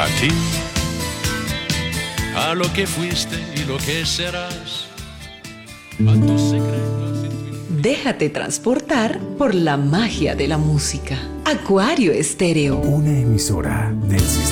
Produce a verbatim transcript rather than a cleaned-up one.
A ti, a lo que fuiste y lo que serás, a tus secretos y tu... Déjate transportar por la magia de la música. Acuario Estéreo. Una emisora del sistema.